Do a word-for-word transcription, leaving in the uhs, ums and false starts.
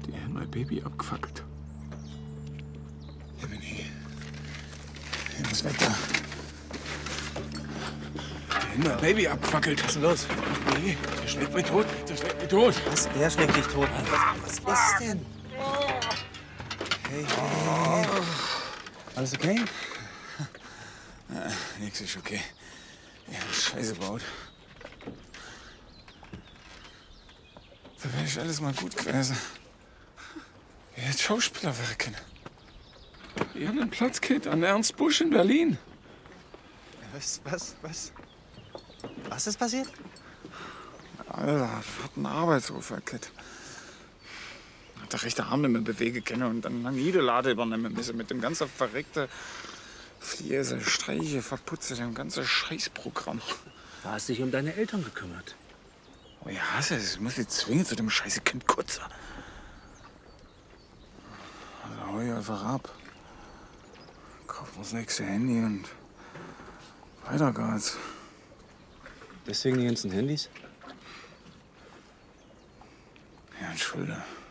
Die haben mein Baby abgefackelt. Hier bin ich. Hier muss weg da. Die haben mein Baby abgefackelt. Was ist denn los? Nee, der schlägt mich tot. Der schlägt mich tot. Was? Der schlägt dich tot. Was, was ist denn? Hey, hey, hey. Alles okay? Ja, nix ist okay. Ja, Scheiße baut. Da wäre ich alles mal gut gewesen. Ich hätte Schauspieler werden können. Ich habe einen Platz gekriegt an Ernst Busch in Berlin. Was, was, was? Was ist passiert? Alter, hat einen Arbeitsruf gekriegt. Hat der rechte Arm nicht mehr bewegen können und dann eine Niederlade übernehmen müssen mit dem ganzen verreckten Fliese, Streiche, Verputze, dem ganzen Scheißprogramm. Du hast dich um deine Eltern gekümmert. Oh ja, ich muss jetzt zwingen zu dem scheiße Kind Kutzer. Also hau ich einfach ab. Kauf mir das nächste Handy und weiter geht's. Deswegen die ganzen Handys? Ja, Entschuldigung.